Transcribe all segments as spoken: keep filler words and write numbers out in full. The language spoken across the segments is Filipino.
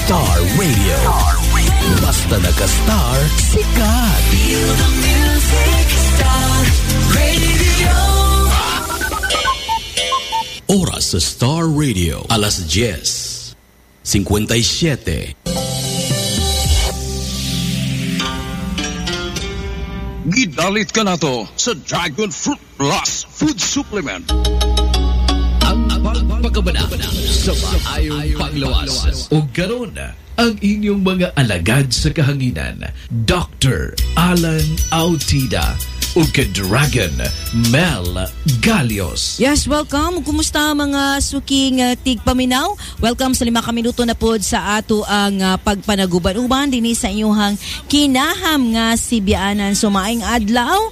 Star Radio. Basta naka-star, sikat. Feel the music, Star Radio. Oras sa Star Radio, alas diez, fifty-seven. Gidalit ka na to sa Dragon Fruit Plus Food Supplement. Ang pagpakabanaan sa maayong panglawas. O karon ang inyong mga alagad sa kahanginan, Doctor Alan Autida o ka-Dragon Mel Galios. Yes, welcome. Kumusta mga suking uh, tigpaminaw? Welcome sa lima ka minuto na pod sa ato ang uh, pagpanaguban-uban dinhi sa inyong kinaham nga Sibianan. So maayong adlaw,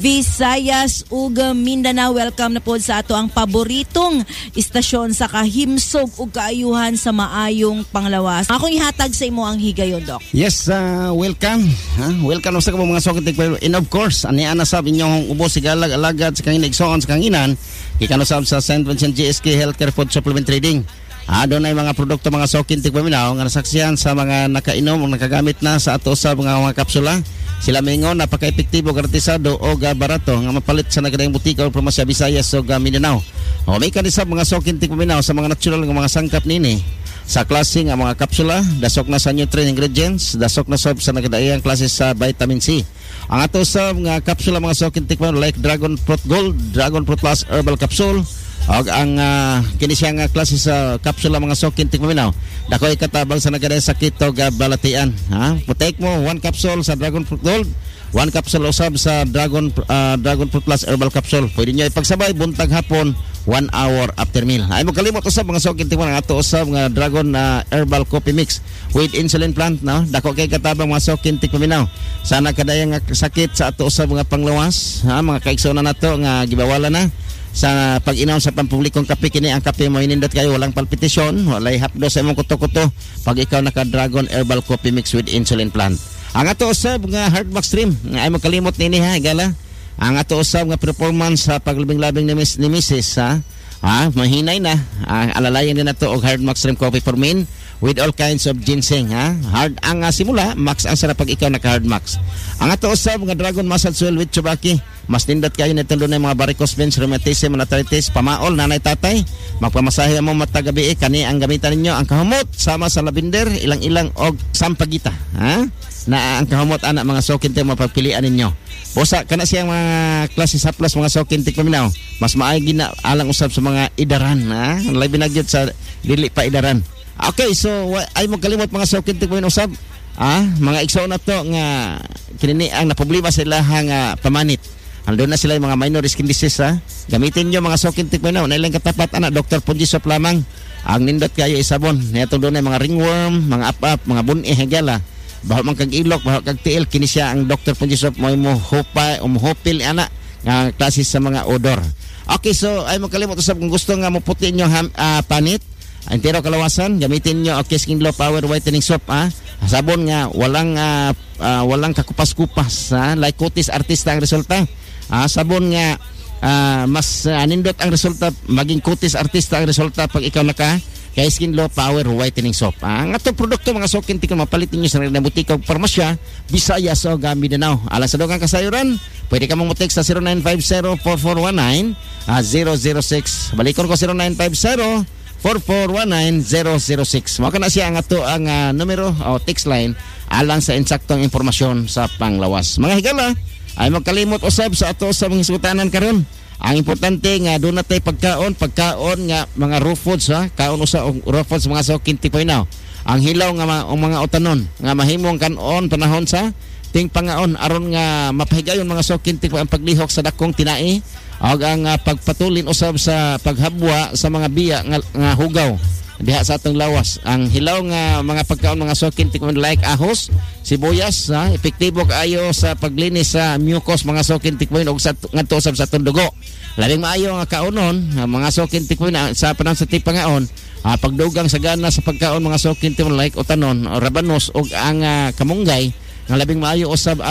Visayas ug Mindanao. Welcome na pod sa ato ang paboritong istasyon sa kahimsog ug kaayuhan sa maayong panglawas. Akong ihatag sa imo ang higayon, Doc. Yes, uh, welcome. Huh? Welcome sa mga suking tigpaminaw. And of course, ani ana sab inyong ubos sigalag alagad sa kangin igsoon sa kanginan gikanusab sa Saint Vincent G S K Healthcare Food Supplement Trading. Ah, doon ay mga produkto mga sokin tigpaminaw nga nasaksihan sa mga nakainom o nakagamit na sa ato sa mga, mga kapsula. Sila mingon napaka-epektibo, garantisado o barato nga mapalit sa nagadayang butika o promasya Visayas o Mindanao. O may kanisab mga sokin tigpaminaw sa mga natural nga mga sangkap nini. Sa klase nga mga kapsula, dasok na sa nutrient ingredients, dasok na sab sa nagadayang klase sa vitamin C. Ang ato sa mga kapsula mga sokin tikman like Dragon Fruit Gold, Dragon Fruit Plus Herbal Capsule, og ang uh, kini siya nga klase sa kapsula mga sokin tikman dako katabang sa nagaday sakit o balatian. Ha? Take mo one capsule sa Dragon Fruit Gold, one capsule usab sa Dragon uh, Dragon Fruit Plus Herbal Capsule. Pwede niyo ipagsabay buntag hapon one hour after meal. Ay mo kalimot usab mga sokin tikman ang ato usab nga Dragon uh, Herbal Coffee Mix with insulin plant, no? Dako kay katabang mga sokin tikman. Sana kadayang sakit sa ato usab mga panglawas, ha, mga kaigsoon na nato nga gibawala na sa pag-inom sa pampublikong kape. Kini ang kape mo inindot kayo, walang palpitasyon, walay hapdo sa imong kuto-kuto pag ikaw naka Dragon Herbal Coffee Mix with insulin plant. Ang ato usab nga Heartmax Stream, nga ay mo kalimot nini ha, igala. Ang ato usab nga performance sa paglabing-labing ni, mis, ni Missus ha, ha mahinay na. Ah, alalayan din nato og Heartmax Stream Coffee for Men with all kinds of ginseng ha. Hard ang uh, simula, max ang sarap pag ikaw naka Heartmax. Ang ato usab nga Dragon Muscle Soil with Chubaki, mas nindot kayo nito doon mga varicose veins, rheumatism, arthritis, pamaol, nanay tatay. Magpamasahe mo matagabi eh, kani ang gamitan ninyo ang kahumot sama sa lavender, ilang-ilang og sampagita ha. Na ang kahumot ana mga sokin tayo mapagpilian ninyo. Bosa kana siyang mga klase sa plus mga sokin tikpaminaw. Mas maay gina alang usab sa mga idaran ha. Labi na gyud sa dili pa idaran. Okay, so ay mo kalimot mga sokin tikpaminaw usab. Ah, mga igsoon na to nga kinini ang naproblema sila nga pamanit. Andun na sila yung mga minor skin disease ha. Gamitin nyo mga sokin tikpaminaw. Nailang katapat ana Doctor Ponjisop lamang. Ang nindot kayo isabon. Nitong doon ay mga ringworm, mga apap, mga buni hagala. Baho man kag ilok, baho kag tiil, kini siya ang Doctor Ponjisop mo mo hopa, umuhopil ana nga klase sa mga odor. Okay, so ay mo kalimot usab kung gusto nga mo puti nyo ham, uh, panit, entero kalawasan, gamitin nyo okay Skin Glow Power Whitening Soap ha. Sabon nga walang uh, uh, walang kakupas-kupas ha. Like Cutis Artista ang resulta. Ah, sabon nga uh, mas uh, nindot ang resulta, maging Cutis Artista ang resulta pag ikaw naka kay Skin Glow Power Whitening Soap. Ah, ang atong produkto mga sokin tikon mapalitin niyo sa mga butika ug parmasya Visayas o Mindanao. Alang sa dugang kasayuran, pwede ka mong mo-text sa zero nine five zero, four four one nine, zero zero six. Balikon ko zero nine five zero, four four one nine, zero zero six. Mao kana siya ang ato ang uh, numero o text line alang sa insaktong impormasyon sa panglawas. Mga higala, ay magkalimot usab sa ato sa mga sutanan karon. Ang importante nga doon natay pagkaon, pagkaon nga mga raw foods ha, kaon usa og raw foods mga sokin tikpaminaw. Ang hilaw nga ma, mga utanon nga mahimong kanon panahon sa ting pangaon aron nga mapahigayon mga sokin tikpaminaw ang paglihok sa dakong tinai ug ang uh, pagpatulin usab sa paghabwa sa mga biya nga, nga hugaw diha sa atong lawas. Ang hilaw nga mga pagkaon mga sokin tikman like ahos, sibuyas ha, epektibo kaayo sa paglinis sa mucus mga sokin tikman og sa ngadto sa atong dugo. Labing maayo nga kaonon mga sokin tikman sa panahon sa tipangaon, ah, pagdugang sagana sa pagkaon mga sokin tikman like utanon, rabanos og ang uh, kamunggay nga labing maayo usab